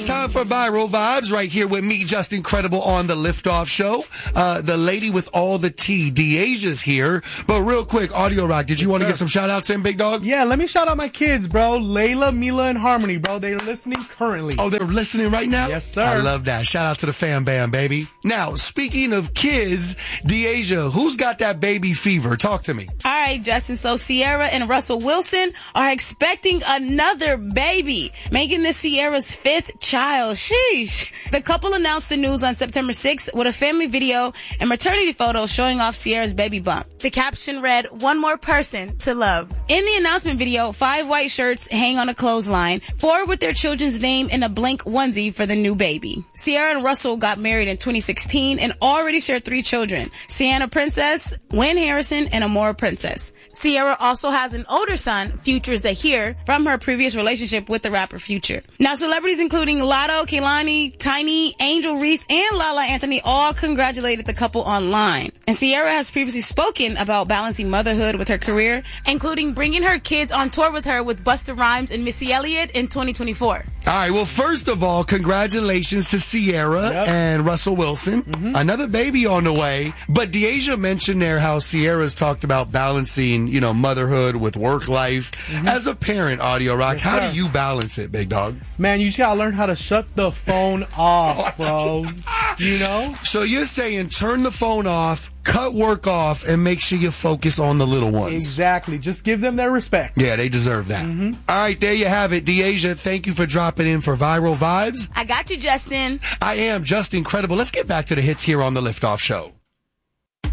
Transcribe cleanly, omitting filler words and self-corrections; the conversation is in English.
time for Viral Vibes right here with me, Just Incredible, on the Liftoff Show. The lady with all the tea, De'Asia's here. But real quick, Audio Rock, did you want to get some shout-outs in, big dog? Yeah, let me shout out my kids, bro. Layla, Mila, and Harmony, bro. They're listening currently. Oh, they're listening right now? Yes, sir. I love that. Shout out to the fam bam, baby. Now, speaking of kids, De'Asia, who's got that baby fever? Talk to me. All right, Justin. So Ciara and Russell Wilson are expecting another baby, making this Ciara's 5th child. Sheesh. The couple announced the news on September 6th with a family video and maternity photo showing off Ciara's baby bump. The caption read, "One more person to love." In the announcement video, 5 white shirts hang on a clothesline, 4 with their children's name in a blank onesie for the new baby. Ciara and Russell got married in 2016 and already share 3 children: Sienna Princess, Wynn Harrison, and Amora Princess. Ciara also has an older son, Future Zahir, from her previous relationship with the rapper Future. Now, celebrities including Lotto, Kehlani, Tiny, Angel Reese, and Lala Anthony all congratulated the couple online. And Ciara has previously spoken about balancing motherhood with her career, including bringing her kids on tour with her with Busta Rhymes and Missy Elliott in 2024. All right, well, first of all, congratulations to Ciara and Russell Wilson. Another baby on the way. But De'Asia mentioned there how Ciara's talked about balancing, motherhood with work life. As a parent, Audio Rock, how do you balance it, big dog? Man, you just gotta learn how to shut the phone off, bro. So you're saying turn the phone off, cut work off, and make sure you focus on the little ones. Exactly. Just give them their respect. Yeah, they deserve that. All right, there you have it. De'Asia, thank you for dropping in for Viral Vibes. I got you, Justin. I am Just Incredible. Let's get back to the hits here on the Liftoff Show.